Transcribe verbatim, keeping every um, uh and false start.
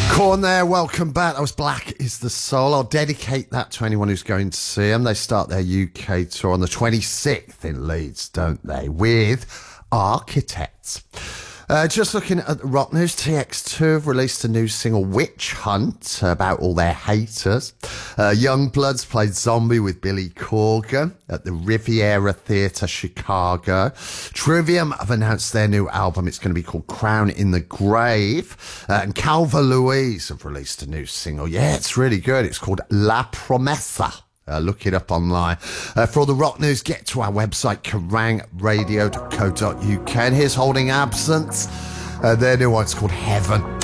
Corn there, welcome back. That was Black is the Soul. I'll dedicate that to anyone who's going to see them. They start their U K tour on the twenty-sixth in Leeds, don't they? With Architects. Uh, just looking at the rock news, T X two have released a new single, Witch Hunt, about all their haters. Uh, Youngbloods played Zombie with Billy Corgan at the Riviera Theatre, Chicago. Trivium have announced their new album. It's going to be called Crown in the Grave. Uh, and Calva Louise have released a new single. Yeah, it's really good. It's called La Promesa. Uh, look it up online. Uh, for all the rock news, get to our website, kerrang radio dot co dot uk. And here's Holding Absence. Uh, their new one's called Heaven.